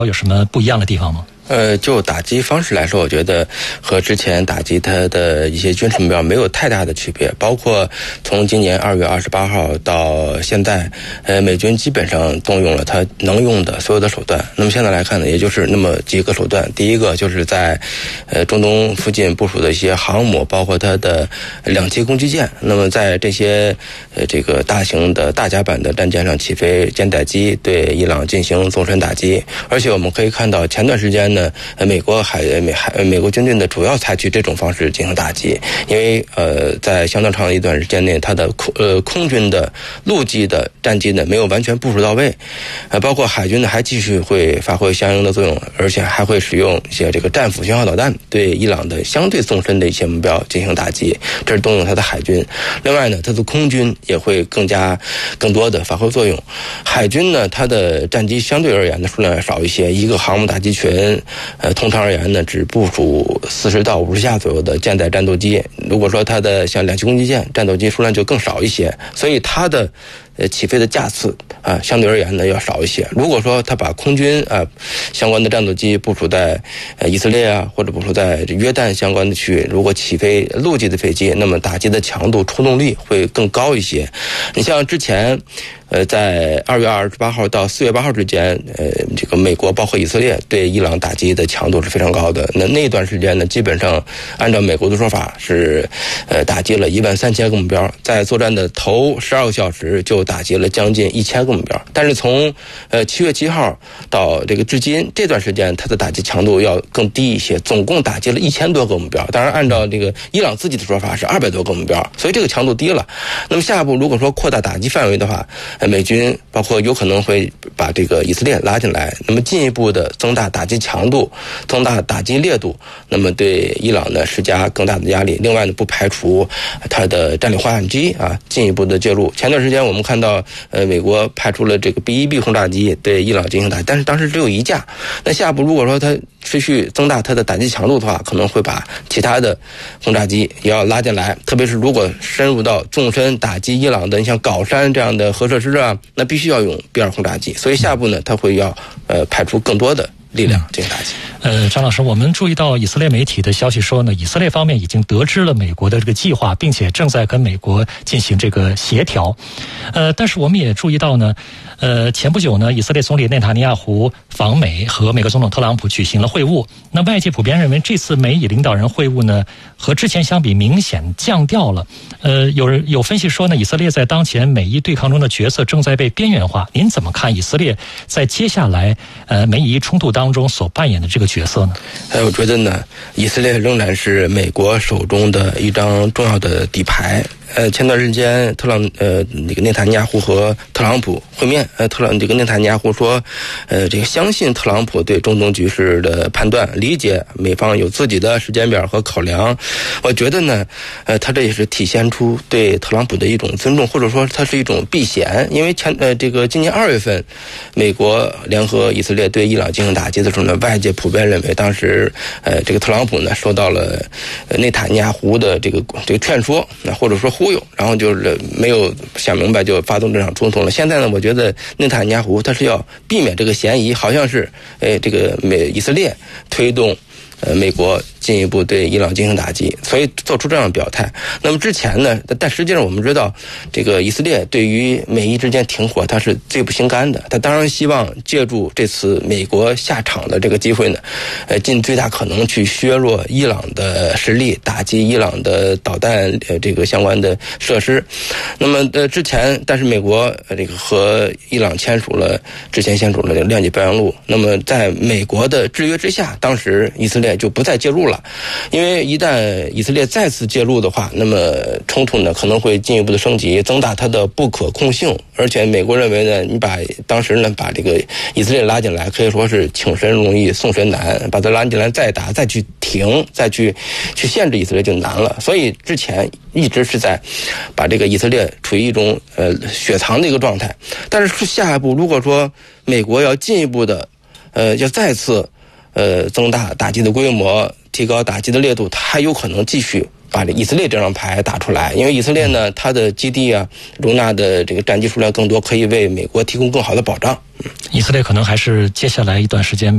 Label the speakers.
Speaker 1: 有什么不一样的地方吗？
Speaker 2: 就打击方式来说，我觉得和之前打击它的一些军事目标没有太大的区别。包括从今年2月28号到现在，美军基本上动用了它能用的所有的手段。那么现在来看呢，也就是那么几个手段。第一个就是在中东附近部署的一些航母，包括它的2栖攻击舰。那么在这些这个大型的大甲板的战舰上起飞舰载机，对伊朗进行纵深打击。而且我们可以看到，前段时间呢，美国军队呢主要采取这种方式进行打击，因为在相当长的一段时间内，它的空军的陆基的战机呢没有完全部署到位，包括海军呢还继续会发挥相应的作用，而且还会使用一些这个战斧巡航导弹对伊朗的相对纵深的一些目标进行打击，这是动用它的海军。另外呢，它的空军也会更多的发挥作用。海军呢，它的战机相对而言的数量要少一些，一个航母打击群通常而言呢，只部署40到50架左右的舰载战斗机。如果说它的像2栖攻击舰战斗机数量就更少一些，所以它的起飞的架次相对而言呢要少一些。如果说他把空军相关的战斗机部署在以色列或者部署在约旦相关的区域，如果起飞陆基的飞机，那么打击的强度、冲动力会更高一些。你像之前在2月28号到4月8号之间，这个美国包括以色列对伊朗打击的强度是非常高的。那段时间呢，基本上按照美国的说法是打击了13000个目标，在作战的头12个小时就打击了将近1000个目标。但是从7月7号到这个至今这段时间，它的打击强度要更低一些，总共打击了1000多个目标。当然按照这个伊朗自己的说法是200多个目标，所以这个强度低了。那么下一步如果说扩大打击范围的话，美军包括有可能会把这个以色列拉进来，那么进一步的增大打击强度，增大打击烈度，那么对伊朗呢施加更大的压力。另外呢，不排除它的战略化战机进一步的介入。前段时间我们看到美国派出了这个 B-1B 轰炸机对伊朗进行打击，但是当时只有1架。那下一步如果说它持续增大它的打击强度的话，可能会把其他的轰炸机也要拉进来，特别是如果深入到纵深打击伊朗的，你像皋山这样的核设施那必须要用 B-2轰炸机。所以下一步呢，它会要派出更多的力量进行打击。
Speaker 1: 张老师，我们注意到以色列媒体的消息说呢，以色列方面已经得知了美国的这个计划，并且正在跟美国进行这个协调。但是我们也注意到呢，前不久呢，以色列总理内塔尼亚胡访美，和美国总统特朗普举行了会晤。那外界普遍认为，这次美以领导人会晤呢，和之前相比明显降调了。有分析说呢，以色列在当前美伊对抗中的角色正在被边缘化。您怎么看以色列在接下来美以冲突当中所扮演的这个角色呢？
Speaker 2: 我觉得呢，以色列仍然是美国手中的一张重要的底牌。前段时间那个内塔尼亚胡和特朗普会面，这个内塔尼亚胡说，这个相信特朗普对中东局势的判断，理解美方有自己的时间表和考量。我觉得呢，他这也是体现出对特朗普的一种尊重，或者说它是一种避嫌。因为这个今年2月份，美国联合以色列对伊朗进行打击的时候呢，外界普遍认为当时这个特朗普呢受到了内塔尼亚胡的这个劝说，或者说忽悠，然后就是没有想明白就发动这场冲突了。现在呢，我觉得内塔尼亚胡他是要避免这个嫌疑，好像是这个以色列推动美国进一步对伊朗进行打击，所以做出这样的表态。那么之前呢，但实际上我们知道，这个以色列对于美伊之间停火，他是最不心甘的。他当然希望借助这次美国下场的这个机会呢，尽最大可能去削弱伊朗的实力，打击伊朗的导弹这个相关的设施。那么之前，但是美国这个和伊朗之前签署了这个谅解备忘录。那么在美国的制约之下，当时以色列就不再介入了。因为一旦以色列再次介入的话，那么冲突呢可能会进一步的升级，增大它的不可控性。而且美国认为呢，你当时呢把这个以色列拉进来，可以说是请神容易送神难，把它拉进来再打，再去停，再去限制以色列就难了。所以之前一直是在把这个以色列处于一种雪藏的一个状态。但是下一步如果说美国要进一步的要再次增大打击的规模，提高打击的烈度，它还有可能继续把这以色列这张牌打出来。因为以色列呢，它的基地容纳的这个战机数量更多，可以为美国提供更好的保障。
Speaker 1: 以色列可能还是接下来一段时间